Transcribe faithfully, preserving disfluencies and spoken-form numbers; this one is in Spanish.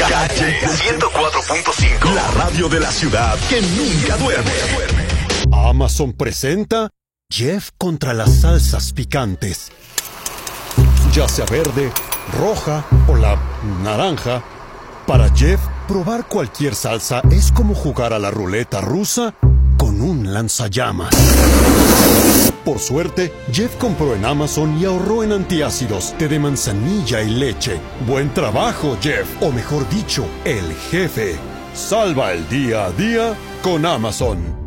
Calle ciento cuatro punto cinco. La radio de la ciudad que nunca duerme. Amazon presenta Jeff contra las salsas picantes. Ya sea verde, roja o la naranja, para Jeff, probar cualquier salsa es como jugar a la ruleta rusa con un lanzallamas. Por suerte, Jeff compró en Amazon y ahorró en antiácidos, té de manzanilla y leche. ¡Buen trabajo, Jeff! O mejor dicho, el jefe. Salva el día a día con Amazon.